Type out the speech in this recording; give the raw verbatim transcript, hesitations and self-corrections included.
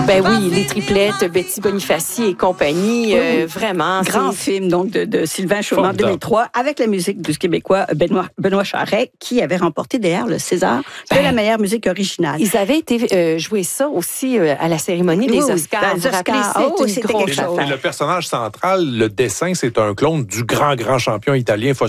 Ben oui, les triplettes, Betty Bonifaci et compagnie, oui. euh, vraiment. Grand c'est... film donc de, de Sylvain Chaumont en deux mille trois, avec la musique du Québécois Benoît, Benoît Charest, qui avait remporté d'ailleurs le César ben, de la meilleure musique originale. Ils avaient été euh, jouer ça aussi euh, à la cérémonie des oui, Oscars. Des Oscars. Oh, c'est c'était quelque chose. Et le personnage central, le dessin, c'est un clone du grand, grand champion italien